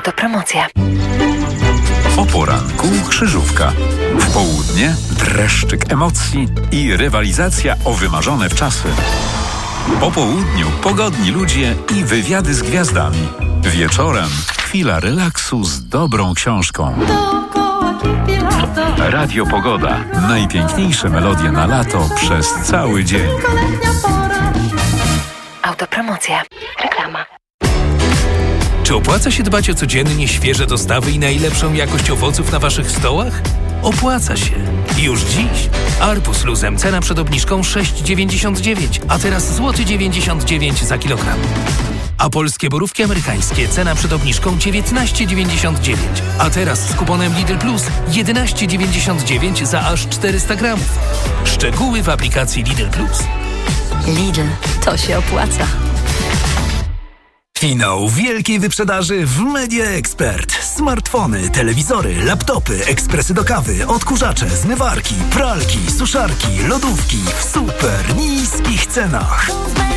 Autopromocja. O poranku krzyżówka. W południe dreszczyk emocji i rywalizacja o wymarzone wczasy. Po południu pogodni ludzie i wywiady z gwiazdami. Wieczorem chwila relaksu z dobrą książką. Radio Pogoda. Najpiękniejsze melodie na lato przez cały dzień. Autopromocja. Reklama. Czy opłaca się dbać o codziennie świeże dostawy i najlepszą jakość owoców na waszych stołach? Opłaca się. Już dziś. Arbuz luzem cena przed obniżką 6,99, a teraz złoty 99 za kilogram. A polskie borówki amerykańskie cena przed obniżką 19,99, a teraz z kuponem Lidl Plus 11,99 za aż 400 gramów. Szczegóły w aplikacji Lidl Plus. Lidl, to się opłaca. Finał wielkiej wyprzedaży w Media Expert. Smartfony, telewizory, laptopy, ekspresy do kawy, odkurzacze, zmywarki, pralki, suszarki, lodówki w super niskich cenach.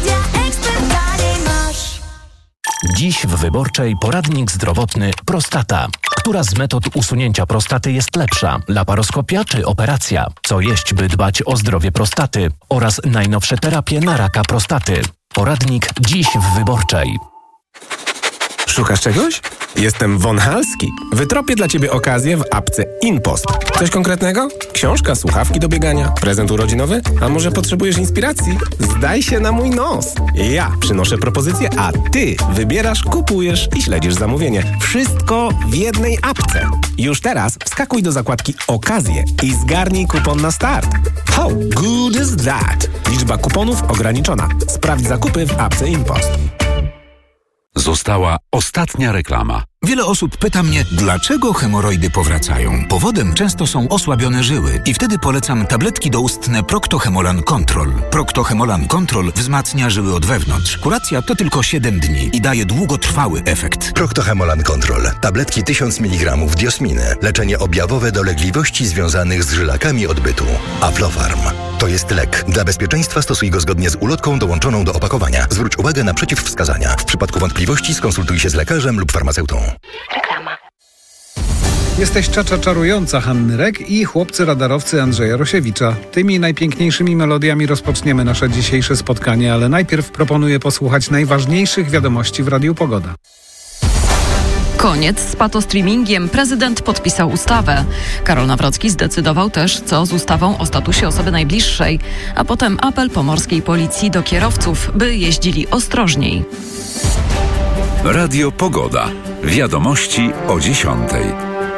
Dziś w Wyborczej poradnik zdrowotny prostata. Która z metod usunięcia prostaty jest lepsza? Laparoskopia czy operacja? Co jeść, by dbać o zdrowie prostaty? Oraz najnowsze terapie na raka prostaty. Poradnik dziś w Wyborczej. Szukasz czegoś? Jestem Von Halski. Wytropię dla Ciebie okazję w apce InPost. Coś konkretnego? Książka, słuchawki do biegania, prezent urodzinowy? A może potrzebujesz inspiracji? Zdaj się na mój nos. Ja przynoszę propozycję, a Ty wybierasz, kupujesz i śledzisz zamówienie. Wszystko w jednej apce. Już teraz wskakuj do zakładki Okazje i zgarnij kupon na start. How good is that? Liczba kuponów ograniczona. Sprawdź zakupy w apce InPost. Została ostatnia reklama. Wiele osób pyta mnie, dlaczego hemoroidy powracają. Powodem często są osłabione żyły i wtedy polecam tabletki doustne Procto-Hemolan Control. Procto-Hemolan Control wzmacnia żyły od wewnątrz. Kuracja to tylko 7 dni i daje długotrwały efekt. Procto-Hemolan Control. Tabletki 1000 mg diosminy. Leczenie objawowe dolegliwości związanych z żylakami odbytu. Aflofarm. To jest lek. Dla bezpieczeństwa stosuj go zgodnie z ulotką dołączoną do opakowania. Zwróć uwagę na przeciwwskazania. W przypadku wątpliwości skonsultuj się z lekarzem lub farmaceutą. Reklama. Jesteś czacza czarująca Hanny Rek i chłopcy radarowcy Andrzeja Rosiewicza. Tymi najpiękniejszymi melodiami rozpoczniemy nasze dzisiejsze spotkanie, ale najpierw proponuję posłuchać najważniejszych wiadomości w Radiu Pogoda. Koniec z patostreamingiem. Prezydent podpisał ustawę. Karol Nawrocki zdecydował też, co z ustawą o statusie osoby najbliższej. A potem apel pomorskiej policji do kierowców, by jeździli ostrożniej. Radio Pogoda. Wiadomości o 10:00.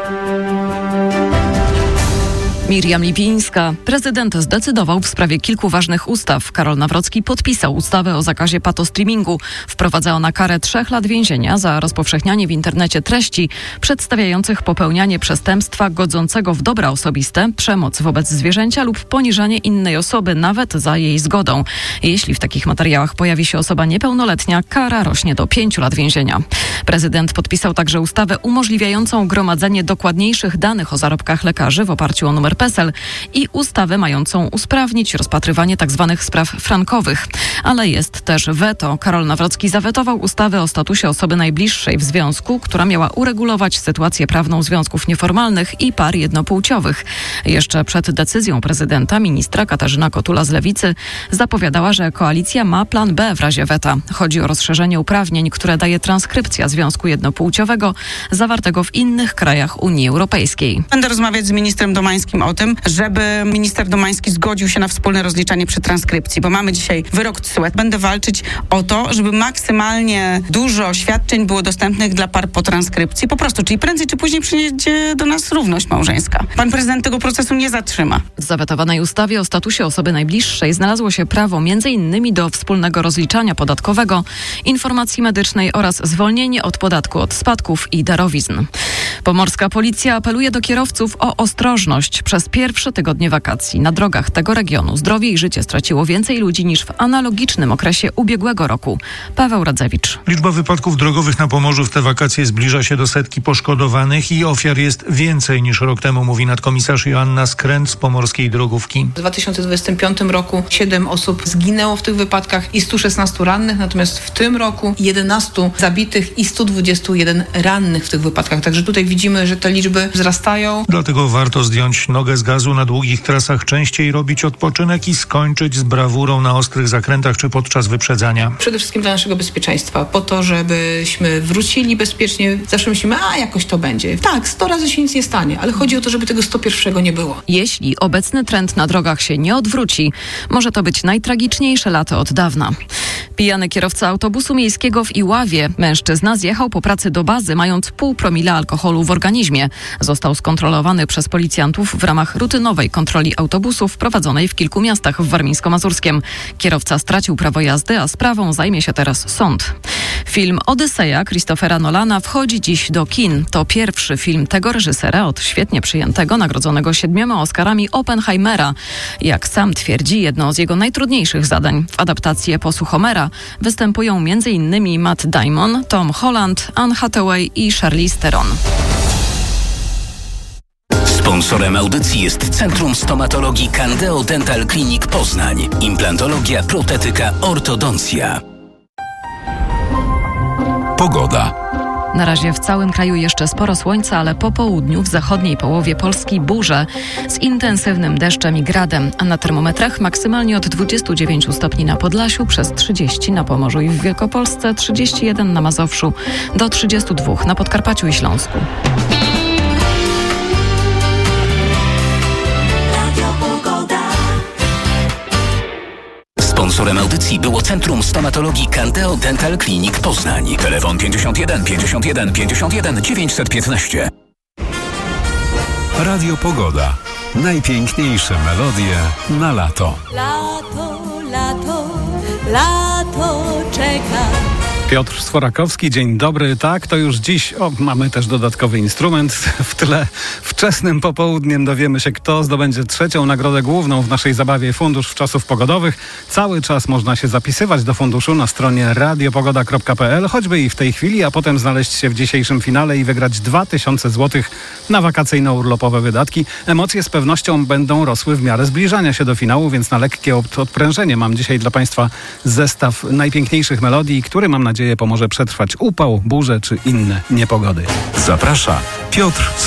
Miriam Lipińska. Prezydent zdecydował w sprawie kilku ważnych ustaw. Karol Nawrocki podpisał ustawę o zakazie patostreamingu. Wprowadza ona karę 3 lat więzienia za rozpowszechnianie w internecie treści przedstawiających popełnianie przestępstwa godzącego w dobra osobiste, przemoc wobec zwierzęcia lub poniżanie innej osoby, nawet za jej zgodą. Jeśli w takich materiałach pojawi się osoba niepełnoletnia, kara rośnie do 5 lat więzienia. Prezydent podpisał także ustawę umożliwiającą gromadzenie dokładniejszych danych o zarobkach lekarzy w oparciu o numer PESEL i ustawę mającą usprawnić rozpatrywanie tzw. spraw frankowych. Ale jest też weto. Karol Nawrocki zawetował ustawę o statusie osoby najbliższej w związku, która miała uregulować sytuację prawną związków nieformalnych i par jednopłciowych. Jeszcze przed decyzją prezydenta ministra Katarzyna Kotula z Lewicy zapowiadała, że koalicja ma plan B w razie weta. Chodzi o rozszerzenie uprawnień, które daje transkrypcja związku jednopłciowego zawartego w innych krajach Unii Europejskiej. Będę rozmawiać z ministrem Domańskim o tym, żeby minister Domański zgodził się na wspólne rozliczanie przy transkrypcji, bo mamy dzisiaj wyrok TSUE. Będę walczyć o to, żeby maksymalnie dużo świadczeń było dostępnych dla par po transkrypcji. Po prostu, czyli prędzej czy później przyjdzie do nas równość małżeńska. Pan prezydent tego procesu nie zatrzyma. W zawetowanej ustawie o statusie osoby najbliższej znalazło się prawo m.in. do wspólnego rozliczania podatkowego, informacji medycznej oraz zwolnienie od podatku od spadków i darowizn. Pomorska policja apeluje do kierowców o ostrożność. Przez pierwsze tygodnie wakacji na drogach tego regionu zdrowie i życie straciło więcej ludzi niż w analogicznym okresie ubiegłego roku. Paweł Radzewicz. Liczba wypadków drogowych na Pomorzu w te wakacje zbliża się do 100 poszkodowanych i ofiar jest więcej niż rok temu, mówi nadkomisarz Joanna Skręt z Pomorskiej Drogówki. W 2025 roku 7 osób zginęło w tych wypadkach i 116 rannych, natomiast w tym roku 11 zabitych i 121 rannych w tych wypadkach. Także tutaj widzimy, że te liczby wzrastają. Dlatego warto zdjąć nogę z gazu na długich trasach, częściej robić odpoczynek i skończyć z brawurą na ostrych zakrętach czy podczas wyprzedzania. Przede wszystkim dla naszego bezpieczeństwa, po to, żebyśmy wrócili bezpiecznie. Zawsze myślimy, jakoś to będzie. Tak, 100 razy się nic nie stanie, ale chodzi o to, żeby tego 101 nie było. Jeśli obecny trend na drogach się nie odwróci, może to być najtragiczniejsze lato od dawna. Pijany kierowca autobusu miejskiego w Iławie. Mężczyzna zjechał po pracy do bazy, mając 0,5 promila alkoholu w organizmie. Został skontrolowany przez policjantów w ramach rutynowej kontroli autobusów prowadzonej w kilku miastach w Warmińsko-Mazurskiem. Kierowca stracił prawo jazdy, a sprawą zajmie się teraz sąd. Film Odyseja Christophera Nolana wchodzi dziś do kin. To pierwszy film tego reżysera od świetnie przyjętego, nagrodzonego 7 Oscarami Oppenheimera. Jak sam twierdzi, jedno z jego najtrudniejszych zadań. W adaptacji eposu Homera występują m.in. Matt Damon, Tom Holland, Anne Hathaway i Charlize Theron. Sponsorem audycji jest Centrum Stomatologii Candeo Dental Clinic Poznań. Implantologia, protetyka, ortodoncja. Pogoda. Na razie w całym kraju jeszcze sporo słońca, ale po południu w zachodniej połowie Polski burze z intensywnym deszczem i gradem, a na termometrach maksymalnie od 29 stopni na Podlasiu, przez 30 na Pomorzu i w Wielkopolsce, 31 na Mazowszu, do 32 na Podkarpaciu i Śląsku. Sponsorem audycji było Centrum Stomatologii Candeo Dental Clinic Poznań. Telefon 51 51 51 915. Radio Pogoda. Najpiękniejsze melodie na lato. Lato, lato, lato czeka. Piotr Sforakowski, dzień dobry. Tak, to już dziś mamy też dodatkowy instrument. W tle wczesnym popołudniem dowiemy się, kto zdobędzie 3. nagrodę główną w naszej zabawie Fundusz Czasów Pogodowych. Cały czas można się zapisywać do funduszu na stronie radiopogoda.pl, choćby i w tej chwili, a potem znaleźć się w dzisiejszym finale i wygrać 2000 zł na wakacyjno-urlopowe wydatki. Emocje z pewnością będą rosły w miarę zbliżania się do finału, więc na lekkie odprężenie mam dzisiaj dla Państwa zestaw najpiękniejszych melodii, który mam nadzieję pomoże przetrwać upał, burzę czy inne niepogody. Zaprasza Piotr